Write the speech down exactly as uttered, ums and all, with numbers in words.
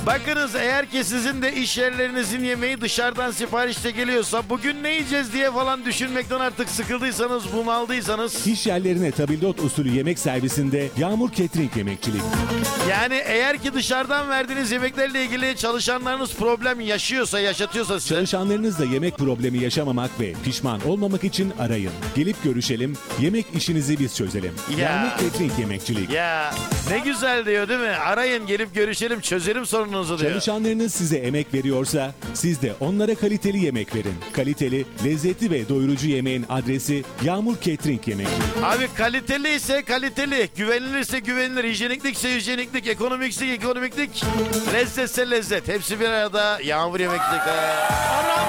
Bakınız, eğer ki sizin de iş yerlerinizin yemeği dışarıdan siparişte geliyorsa, bugün ne yiyeceğiz diye falan düşünmekten artık sıkıldıysanız, bunaldıysanız. İş yerlerine tabildot usulü yemek servisinde Yağmur Catering Yemekçilik. Yani eğer ki dışarıdan verdiğiniz yemeklerle ilgili çalışanlarınız problem yaşıyorsa, yaşatıyorsa size. Çalışanlarınızla yemek problemi yaşamamak ve pişman olmamak için arayın. Gelip görüşelim, yemek işinizi biz çözelim. Ya. Yağmur Catering Yemekçilik. Ya ne güzel diyor değil mi? Arayın, gelip görüşelim, çözerim sorununuzu diyor. Çalışanlarınız size emek veriyorsa siz de onlara kaliteli yemek verin. Kaliteli, lezzetli ve doyurucu yemeğin adresi Yağmur Catering Yemekçilik. Abi kaliteli ise kaliteli, güvenilirse güvenilir, hijyeniklikse hijyeniklik, ekonomikse ekonomiklik, lezzetse lezzet. Hepsi bir arada Yağmur Yemekçilik. Arama!